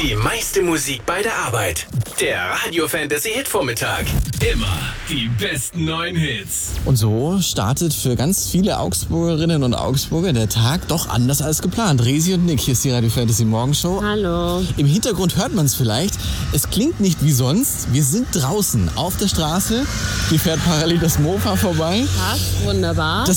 Die meiste Musik bei der Arbeit. Der Radio Fantasy Hit-Vormittag. Immer die besten neuen Hits. Und so startet für ganz viele Augsburgerinnen und Augsburger der Tag doch anders als geplant. Resi und Nick, hier ist die Radio Fantasy Morgenshow. Hallo. Im Hintergrund hört man es vielleicht. Es klingt nicht wie sonst. Wir sind draußen auf der Straße. Hier fährt parallel das Mofa vorbei. Passt, wunderbar.